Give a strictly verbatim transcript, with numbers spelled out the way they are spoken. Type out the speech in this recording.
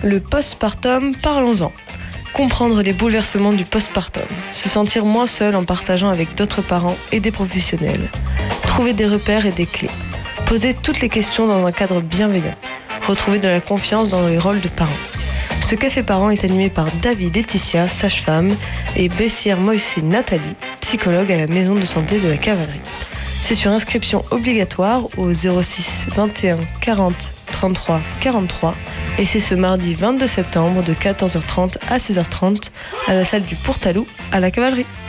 Le postpartum, parlons-en. Comprendre les bouleversements du postpartum. Se sentir moins seul en partageant avec d'autres parents et des professionnels. Trouver des repères et des clés. Poser toutes les questions dans un cadre bienveillant. Retrouver de la confiance dans les rôles de parents. Ce café parents est animé par David Laetitia, sage-femme, et Bessière Moïse Nathalie, psychologue à la maison de santé de la Cavalerie. C'est sur inscription obligatoire au zéro six vingt et un quarante trente-trois quarante-trois et c'est ce mardi vingt-deux septembre de quatorze heures trente à seize heures trente à la salle du Pourtalou à la Cavalerie.